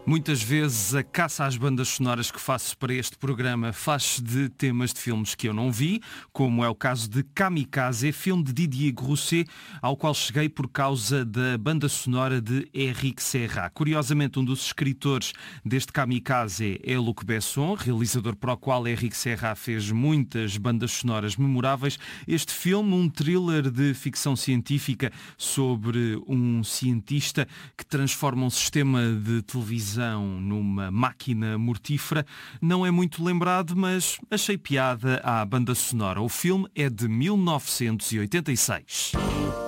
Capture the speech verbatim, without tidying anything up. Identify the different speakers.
Speaker 1: Muitas vezes a caça às bandas sonoras que faço para este programa faz-se de temas de filmes que eu não vi, como é o caso de Kamikaze, filme de Didier Grosset, ao qual cheguei por causa da banda sonora de Éric Serra. Curiosamente, um dos escritores deste Kamikaze é Luc Besson, realizador para o qual Éric Serra fez muitas bandas sonoras memoráveis. Este filme, um thriller de ficção científica sobre um cientista que transforma um sistema de televisão numa máquina mortífera, não é muito lembrado, mas achei piada à banda sonora. O filme é de mil novecentos e oitenta e seis.